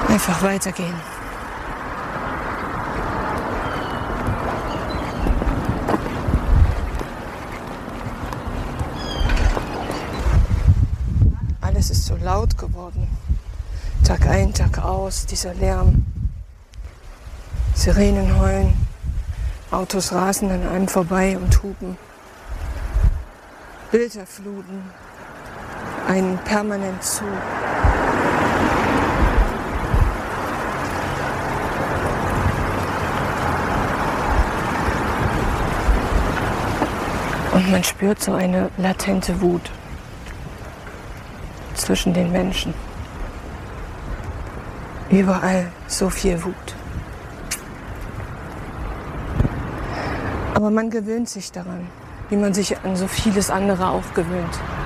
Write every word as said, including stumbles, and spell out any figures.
Einfach weitergehen. Alles ist so laut geworden. Tag ein, Tag aus, dieser Lärm. Sirenen heulen. Autos rasen an einem vorbei und hupen. Bilder fluten einen permanent zu. Und man spürt so eine latente Wut zwischen den Menschen. Überall so viel Wut. Aber man gewöhnt sich daran, wie man sich an so vieles andere auch gewöhnt.